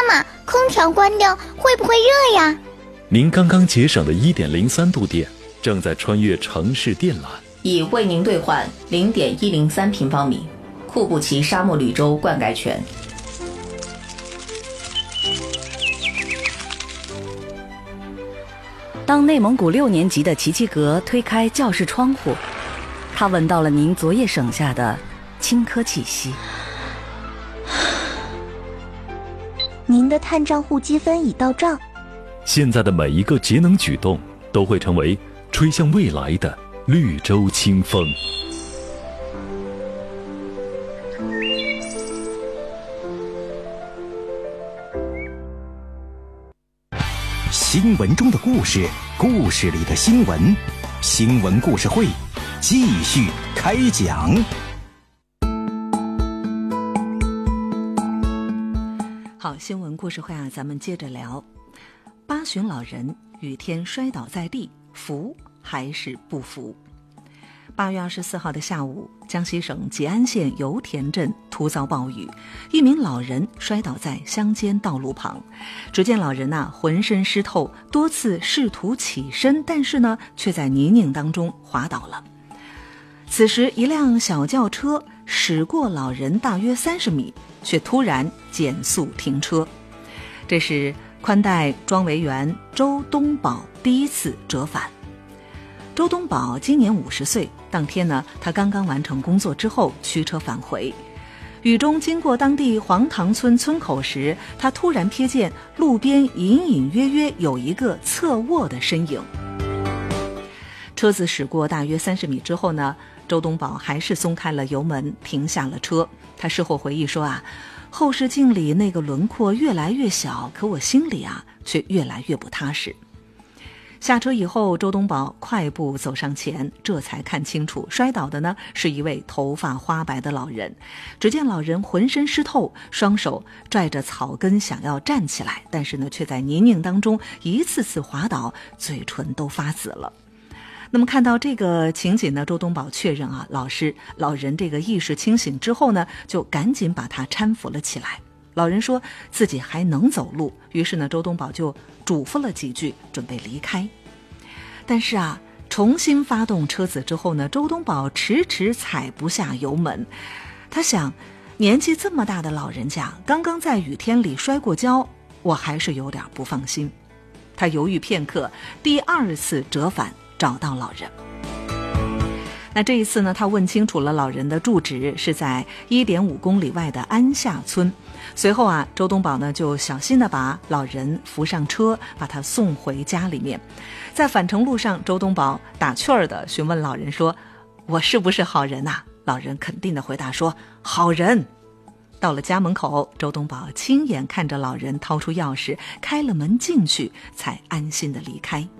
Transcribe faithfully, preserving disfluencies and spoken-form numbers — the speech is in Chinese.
妈，空调关掉会不会热呀？ 您刚刚节省的 一点零三 度电正在穿越城市电缆， 已为您兑换 零点一零三 平方米库布齐沙漠绿洲灌溉权。 当内蒙古六年级的齐齐格推开教室窗户，他闻到了您昨夜省下的青稞气息。 您的碳账户积分已到账。 现在的每一个节能举动都会成为吹向未来的绿洲清风。 新闻中的故事，故事里的新闻，新闻故事会继续开讲。 好，新闻故事会啊，咱们接着聊。八旬老人雨天摔倒在地，扶还是不扶？八月二十四号的下午，江西省吉安县油田镇突遭暴雨，一名老人摔倒在乡间道路旁。只见老人呐、啊，浑身湿透，多次试图起身，但是呢，却在泥泞当中滑倒了。此时，一辆小轿车驶过老人大约三十米，却突然减速停车。这是宽带庄维员周东宝第一次折返。周东宝今年五十岁，当天呢，他刚刚完成工作之后驱车返回。雨中经过当地黄塘村村口时，他突然瞥见路边隐隐约约有一个侧卧的身影。车子驶过大约三十米之后呢，周东宝还是松开了油门，停下了车。他事后回忆说啊，后视镜里那个轮廓越来越小，可我心里啊却越来越不踏实。下车以后，周东宝快步走上前，这才看清楚，摔倒的呢是一位头发花白的老人。只见老人浑身湿透，双手拽着草根想要站起来，但是呢却在泥泞当中一次次滑倒，嘴唇都发紫了。那么看到这个情景呢，周东宝确认啊，老师老人这个意识清醒之后呢，就赶紧把他搀扶了起来。老人说自己还能走路，于是呢，周东宝就嘱咐了几句，准备离开。但是啊，重新发动车子之后呢，周东宝迟迟踩不下油门。他想，年纪这么大的老人家，刚刚在雨天里摔过跤，我还是有点不放心。他犹豫片刻，第二次折返，找到老人。那这一次呢，他问清楚了老人的住址是在 一点五公里外的安下村。随后啊，周东宝呢就小心地把老人扶上车，把他送回家里面。在返程路上，周东宝打趣儿地询问老人说：“我是不是好人啊？”老人肯定地回答说：“好人。”到了家门口，周东宝亲眼看着老人掏出钥匙开了门进去，才安心地离开。